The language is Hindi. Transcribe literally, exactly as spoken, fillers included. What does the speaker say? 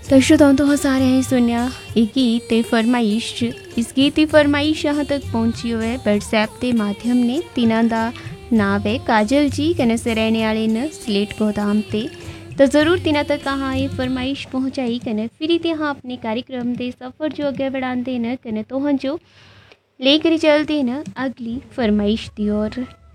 तो श्रोताओं तो सारे हैं सुनिया एक गीत ते फरमाइश। इस गीत की फरमाइश यहाँ तक पहुँची हुए व्हाट्सएप के माध्यम ने तिन्हां दा नाम है काजल जी कने से रहने वाले न स्लेट गोदाम ते। तो ज़रूर तिन्हां तक कहाँ ये फरमाइश पहुँचाई कने फिर ते हाँ अपने कार्यक्रम के सफ़र जो अगे बढ़ाते न कने तो जो लेकर चलते न अगली फरमाइश दी ओर।